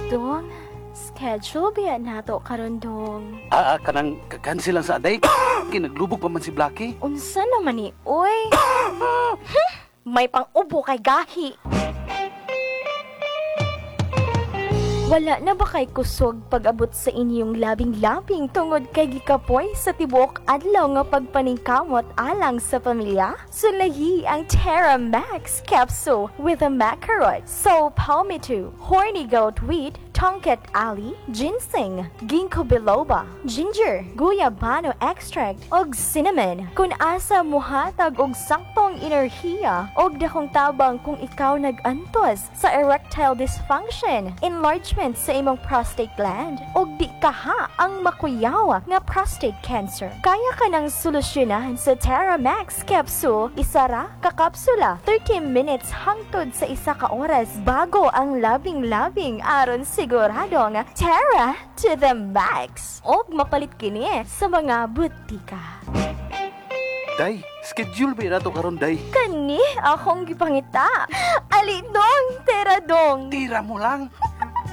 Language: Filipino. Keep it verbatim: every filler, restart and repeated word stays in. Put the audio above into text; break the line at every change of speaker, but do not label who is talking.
Dong, schedule biya nato karon dong.
Ah, ah, kanang cancel lang sa aday. Kinaglubog pa man si Blackie.
Unsa naman ni, oy? May pang-ubo kay gahi. Wala na ba kay kusog pag-abot sa inyong labing-labing tungod kay gikapoy sa tibuok adlaw nga pagpaningkamot alang sa pamilya? Sulayi ang Terra Max Capsule with a macarot, so palmitu, horny goat wheat, tongkat ali, ginseng, ginkgo biloba, ginger, guyabano extract, og cinnamon. Kung asa muhatag og saktong enerhiya og dakong tabang kung ikaw nag-antos sa erectile dysfunction, enlargement sa imong prostate gland, og di kaha ang makuyaw nga prostate cancer. Kaya ka nang solusyonan sa Terra Max Capsule. Isa ra ka kapsula, thirty minutes hangtod sa isa ka oras bago ang labing-labing aron sigurado nga Terra to the max. Og mapalit kini sa mga butika.
Day, schedule ba na to karon, Day?
Kani akong gipangita. Ali dong, Tera dong.
Tira mo lang.